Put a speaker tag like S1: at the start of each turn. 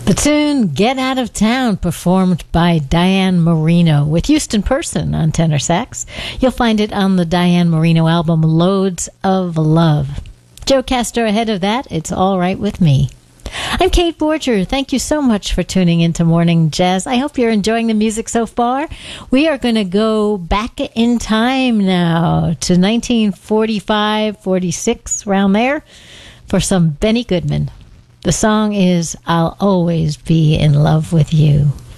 S1: The tune Get Out of Town, performed by Diane Marino with Houston Person on tenor sax. You'll find it on the Diane Marino album Loads of Love. Joe Castor ahead of that, It's All Right With Me. I'm Kate Borger. Thank you so much for tuning into Morning Jazz. I hope you're enjoying the music so far. We are going to go back in time now to 1945, 46, around there, for some Benny Goodman. The song is I'll Always Be in Love with You.